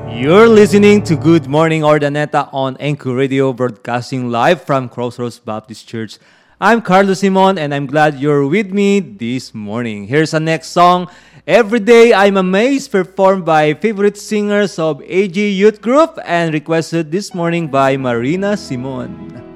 You're listening to Good Morning Ordaneta on Anchor Radio, broadcasting live from Crossroads Baptist Church. I'm Carlos Simon, and I'm glad you're with me this morning. Here's the next song, Every Day I'm Amazed, performed by favorite singers of AG Youth Group and requested this morning by Marina Simon.